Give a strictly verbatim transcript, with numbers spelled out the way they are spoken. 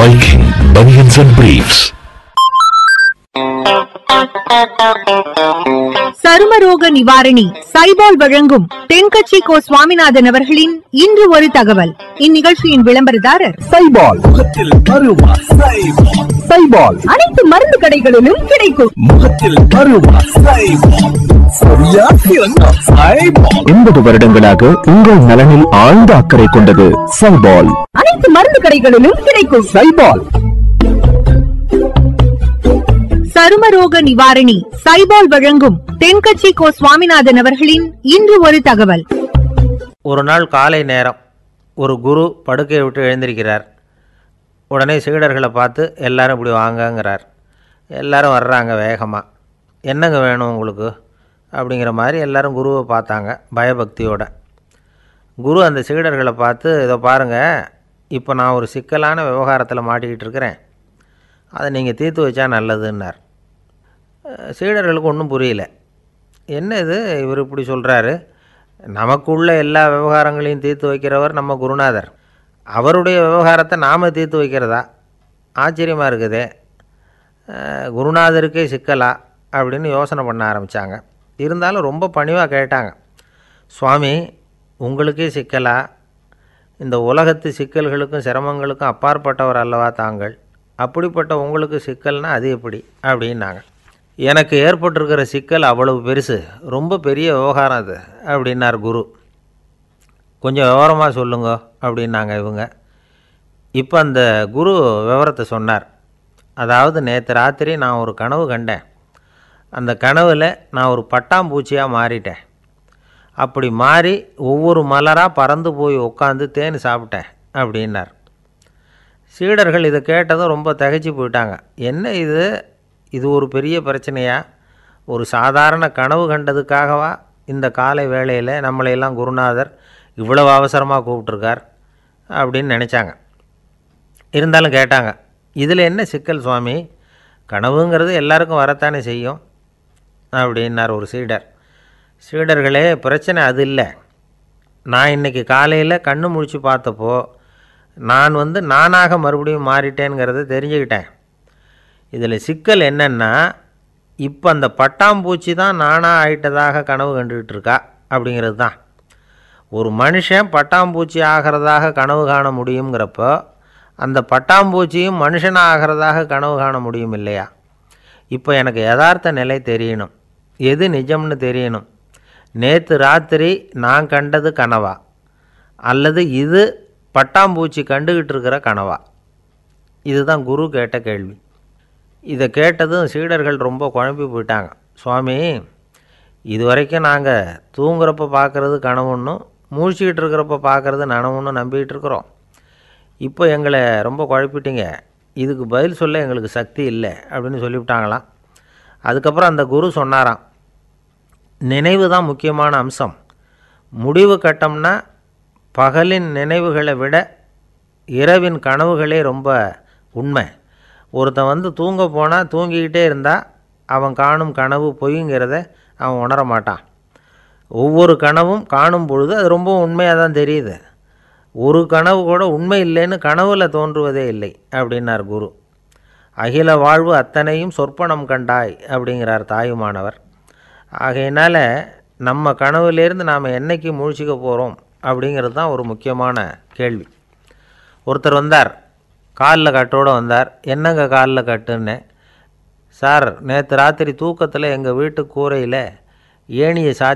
Viking Bunions and Briefs. சருமரோக நிவாரணி சைபால் வழங்கும் தென்கட்சி கோ சுவாமிநாதன் அவர்களின் இன்று ஒரு தகவல். இந்நிகழ்ச்சியின் விளம்பரதாரர் சைபால். முகத்தில் பருவா சைபால். சைபால் அனைத்து மருந்து கடைகளிலும் கிடைக்கும். முகத்தில் பருவா சைபால். சரியா சிறந்த சைபால். எண்பது வருடங்களாக உங்கள் நலனில் ஆழ்ந்த அக்கறை கொண்டது சைபால். அனைத்து மருந்து கடைகளிலும் கிடைக்கும். சைபால் சருமரோக நிவாரணி சைபால் வழங்கும் தென்கட்சி கோ சுவாமிநாதன் அவர்களின் இன்று ஒரு தகவல். ஒரு நாள் காலை நேரம் ஒரு குரு படுக்கையை விட்டு எழுந்திருக்கிறார். உடனே சீடர்களை பார்த்து எல்லாரும் இப்படி வாங்கங்கிறார். எல்லாரும் வர்றாங்க வேகமாக. என்னங்க வேணும் உங்களுக்கு அப்படிங்கிற மாதிரி எல்லாரும் குருவை பார்த்தாங்க பயபக்தியோட. குரு அந்த சீடர்களை பார்த்து, இதை பாருங்கள், இப்போ நான் ஒரு சிக்கலான விவகாரத்தில் மாட்டிக்கிட்டு இருக்கிறேன், அதை நீங்கள் தீர்த்து வச்சா நல்லதுன்னார். சீடர்களுக்கு ஒன்றும் புரியல. என்ன இது இவர் இப்படி சொல்கிறாரு? நமக்குள்ள எல்லா விவகாரங்களையும் தீர்த்து வைக்கிறவர் நம்ம குருநாதர், அவருடைய விவகாரத்தை நாம் தீர்த்து வைக்கிறதா? ஆச்சரியமாக இருக்குதே, குருநாதருக்கே சிக்கலா அப்படின்னு யோசனை பண்ண ஆரம்பித்தாங்க. இருந்தாலும் ரொம்ப பணிவாக கேட்டாங்க, சுவாமி உங்களுக்கே சிக்கலா? இந்த உலகத்து சிக்கல்களுக்கும் சிரமங்களுக்கும் அப்பாற்பட்டவர் அல்லவா தாங்கள்? அப்படிப்பட்ட உங்களுக்கு சிக்கல்னா அது எப்படி அப்படின்னாங்க. எனக்கு ஏற்பட்டிருக்கிற சிக்கல் அவ்வளவு பெருசு, ரொம்ப பெரிய விவகாரம் அது அப்படின்னார் குரு. கொஞ்சம் விவரமாக சொல்லுங்க அப்படின்னாங்க இவங்க. இப்போ அந்த குரு விவரத்தை சொன்னார். அதாவது நேற்று ராத்திரி நான் ஒரு கனவு கண்டேன். அந்த கனவில் நான் ஒரு பட்டாம்பூச்சியாக மாறிட்டேன். அப்படி மாறி ஒவ்வொரு மலராக பறந்து போய் உட்காந்து தேன் சாப்பிட்டேன் அப்படின்னார். சீடர்கள் இதை கேட்டதும் ரொம்ப திகைச்சு போயிட்டாங்க. என்ன இது இது ஒரு பெரிய பிரச்சனையா? ஒரு சாதாரண கனவு கண்டதுக்காகவா இந்த காலை வேளையில் நம்மளையெல்லாம் குருநாதர் இவ்வளவு அவசரமாக கூப்பிட்ருக்கார் அப்படின்னு நினச்சாங்க. இருந்தாலும் கேட்டாங்க, இதில் என்ன சிக்கல் சுவாமி? கனவுங்கிறது எல்லாருக்கும் வரத்தானே செய்யும் அப்படின்னார் ஒரு சீடர். சீடர்களே, பிரச்சனை அது இல்லை. நான் இன்றைக்கி காலையில் கண்ணு முழித்து பார்த்தப்போ நான் வந்து நானாக மறுபடியும் மாறிட்டேங்கிறத தெரிஞ்சுக்கிட்டேன். இதில் சிக்கல் என்னென்னா, இப்போ அந்த பட்டாம்பூச்சி தான் நானாக ஆயிட்டதாக கனவு கண்டுக்கிட்டு இருக்கா அப்படிங்கிறது தான். ஒரு மனுஷன் பட்டாம்பூச்சி ஆகிறதாக கனவு காண முடியுங்கிறப்போ அந்த பட்டாம்பூச்சியும் மனுஷனாக ஆகிறதாக கனவு காண முடியும் இல்லையா? இப்போ எனக்கு யதார்த்த நிலை தெரியணும், எது நிஜம்னு தெரியணும். நேற்று ராத்திரி நான் கண்டது கனவா, அல்லது இது பட்டாம்பூச்சி கண்டுக்கிட்டு இருக்கிற கனவா? இதுதான் குரு கேட்ட கேள்வி. இதை கேட்டதும் சீடர்கள் ரொம்ப குழம்பி போயிட்டாங்க. சுவாமி, இது வரைக்கும் நாங்கள் தூங்குறப்ப பார்க்குறது கனவுன்னும் மூழ்கிக்கிட்டு இருக்கிறப்ப பார்க்குறது நனவுன்னு நம்பிக்கிட்டு இருக்கிறோம். இப்போ எங்களை ரொம்ப குழப்பிட்டீங்க, இதுக்கு பதில் சொல்ல எங்களுக்கு சக்தி இல்லை அப்படின்னு சொல்லிவிட்டாங்களாம். அதுக்கப்புறம் அந்த குரு சொன்னாராம், நினைவு தான் முக்கியமான அம்சம். முடிவு கட்டம்னா பகலின் நினைவுகளை விட இரவின் கனவுகளே ரொம்ப உண்மை. ஒருத்தன் வந்து தூங்க போனால் தூங்கிக்கிட்டே இருந்தால் அவன் காணும் கனவு பொய்ங்கிறத அவன் உணர மாட்டான். ஒவ்வொரு கனவும் காணும் பொழுது அது ரொம்ப உண்மையாக தான் தெரியுது. ஒரு கனவு கூட உண்மை இல்லைன்னு கனவில் தோன்றுவதே இல்லை அப்படின்னார் குரு. அகில வாழ்வு அத்தனையும் சொற்பனம் கண்டாய் அப்படிங்கிறார் தாயுமானவர். ஆகையினால் நம்ம கனவுலேருந்து நாம் என்றைக்கு முழிச்சிக்க போகிறோம் அப்படிங்கிறது தான் ஒரு முக்கியமான கேள்வி. ஒருத்தர் வந்தார், காலில் கட்டோடு வந்தார். என்னங்க காலில் கட்டுன்னு? சார், நேற்று ராத்திரி தூக்கத்தில் எங்கள் வீட்டு கூரையில் ஏணியை சாத்தி